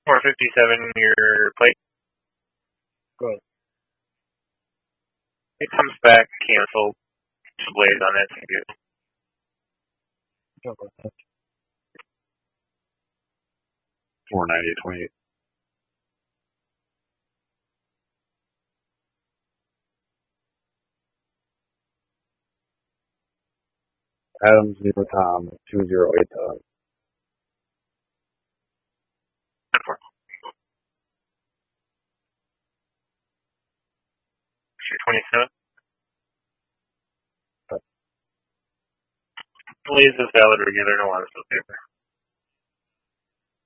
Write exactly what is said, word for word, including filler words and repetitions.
four fifty-seven, your plate. Go ahead. It comes back, canceled. Blaze on that ticket. Go ahead. four ninety twenty-eight. Adams zero Tom two zero eight Tom. twenty-seven. Blaze is valid regular, no on paper.